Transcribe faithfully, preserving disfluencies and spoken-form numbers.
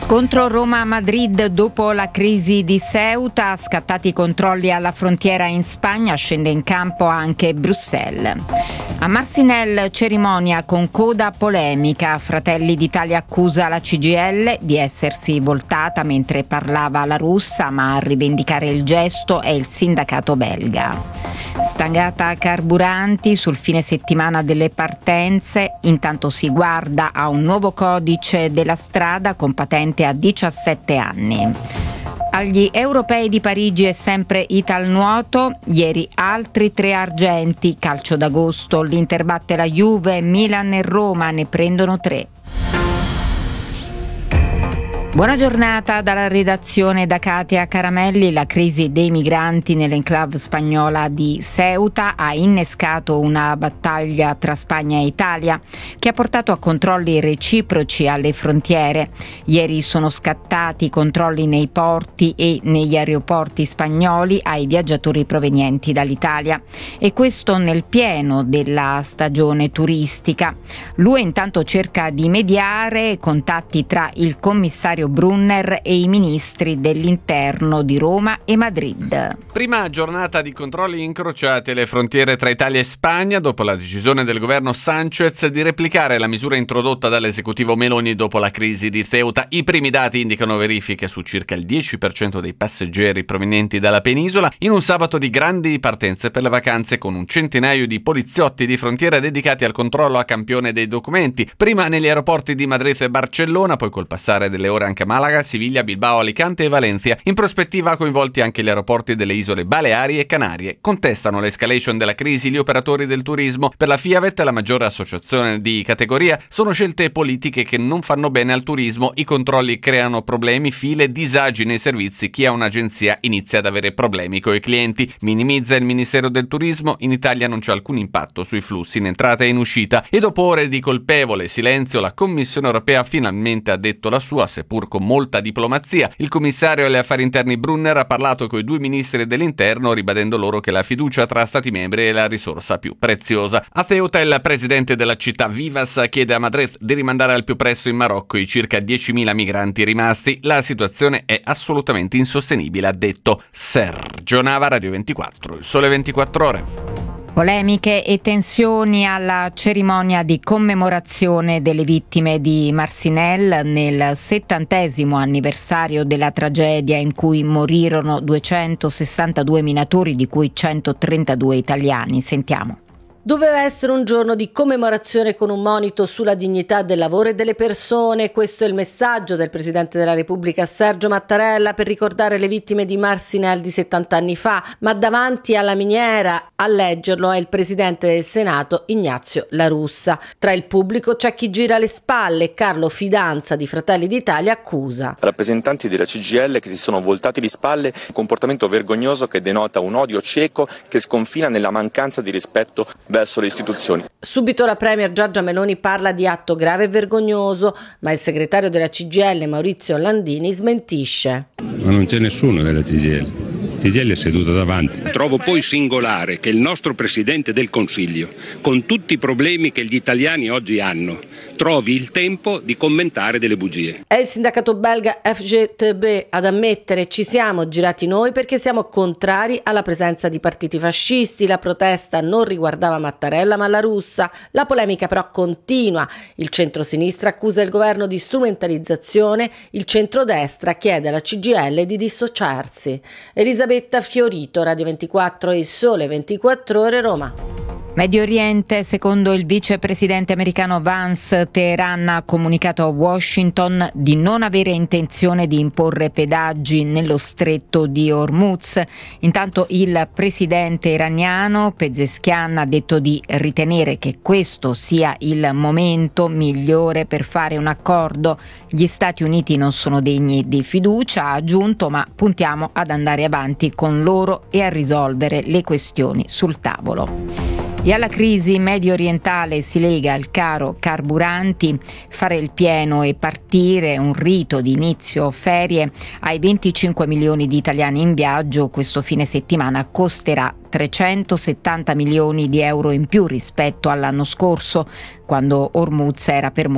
Scontro Roma-Madrid dopo la crisi di Ceuta, scattati i controlli alla frontiera in Spagna, scende in campo anche Bruxelles. A Marcinelle cerimonia con coda polemica, Fratelli d'Italia accusa la C G I L di essersi voltata mentre parlava la russa, ma a rivendicare il gesto è il sindacato belga. Stangata carburanti sul fine settimana delle partenze, intanto si guarda a un nuovo codice della strada con patente a diciassette anni. Agli europei di Parigi è sempre Italnuoto, ieri altri tre argenti, calcio d'agosto, l'Inter batte la Juve, Milan e Roma ne prendono tre. Buona giornata dalla redazione da Katia Caramelli. La crisi dei migranti nell'enclave spagnola di Ceuta ha innescato una battaglia tra Spagna e Italia che ha portato a controlli reciproci alle frontiere. Ieri sono scattati controlli nei porti e negli aeroporti spagnoli ai viaggiatori provenienti dall'Italia, e questo nel pieno della stagione turistica. L'U E intanto cerca di mediare contatti tra il commissario Brunner e i ministri dell'interno di Roma e Madrid. Prima giornata di controlli incrociati alle frontiere tra Italia e Spagna dopo la decisione del governo Sánchez di replicare la misura introdotta dall'esecutivo Meloni dopo la crisi di Ceuta. I primi dati indicano verifiche su circa il dieci per cento dei passeggeri provenienti dalla penisola in un sabato di grandi partenze per le vacanze, con un centinaio di poliziotti di frontiera dedicati al controllo a campione dei documenti, prima negli aeroporti di Madrid e Barcellona, poi col passare delle ore anche a Malaga, Siviglia, Bilbao, Alicante e Valencia. In prospettiva coinvolti anche gli aeroporti delle isole Baleari e Canarie. Contestano l'escalation della crisi gli operatori del turismo. Per la Fiavet, la maggiore associazione di categoria, sono scelte politiche che non fanno bene al turismo. I controlli creano problemi, file, disagi nei servizi. Chi ha un'agenzia inizia ad avere problemi coi clienti. Minimizza il Ministero del Turismo. In Italia non c'è alcun impatto sui flussi in entrata e in uscita. E dopo ore di colpevole silenzio, la Commissione europea finalmente ha detto la sua, seppur con molta diplomazia. Il commissario agli affari interni Brunner ha parlato con i due ministri dell'interno, ribadendo loro che la fiducia tra stati membri è la risorsa più preziosa. A Ceuta il presidente della città Vivas chiede a Madrid di rimandare al più presto in Marocco i circa diecimila migranti rimasti. La situazione è assolutamente insostenibile, ha detto. Sergio Nava, Radio ventiquattro, il Sole ventiquattro Ore. Polemiche e tensioni alla cerimonia di commemorazione delle vittime di Marcinelle nel settantesimo anniversario della tragedia in cui morirono duecentosessantadue minatori, di cui centotrentadue italiani. Sentiamo. Doveva essere un giorno di commemorazione con un monito sulla dignità del lavoro e delle persone. Questo è il messaggio del Presidente della Repubblica Sergio Mattarella per ricordare le vittime di Marcinelle di settanta anni fa, ma davanti alla miniera a leggerlo è il Presidente del Senato Ignazio La Russa. Tra il pubblico c'è chi gira le spalle. Carlo Fidanza di Fratelli d'Italia accusa rappresentanti della C G I L che si sono voltati di spalle, un comportamento vergognoso che denota un odio cieco che sconfina nella mancanza di rispetto verso le istituzioni. Subito la Premier Giorgia Meloni parla di atto grave e vergognoso, ma il segretario della C G I L Maurizio Landini smentisce. Ma non c'è nessuno della C G I L. C G I L è seduta davanti. Trovo poi singolare che il nostro Presidente del Consiglio, con tutti i problemi che gli italiani oggi hanno, trovi il tempo di commentare delle bugie. È il sindacato belga F G T B ad ammettere: ci siamo girati noi perché siamo contrari alla presenza di partiti fascisti. La protesta non riguardava Mattarella ma la Russa. La polemica però continua. Il centro-sinistra accusa il governo di strumentalizzazione, il centrodestra chiede alla C G I L di dissociarsi. Elisabetta Fiorito, Radio ventiquattro e Il Sole ventiquattro Ore, Roma. Medio Oriente, secondo il vicepresidente americano Vance, Teheran ha comunicato a Washington di non avere intenzione di imporre pedaggi nello stretto di Hormuz. Intanto il presidente iraniano Pezeshkian ha detto di ritenere che questo sia il momento migliore per fare un accordo. Gli Stati Uniti non sono degni di fiducia, ha aggiunto, ma puntiamo ad andare avanti con loro e a risolvere le questioni sul tavolo. E alla crisi medio orientale si lega il caro carburanti. Fare il pieno e partire, un rito di inizio ferie ai venticinque milioni di italiani in viaggio questo fine settimana costerà trecentosettanta milioni di euro in più rispetto all'anno scorso, quando Hormuz era per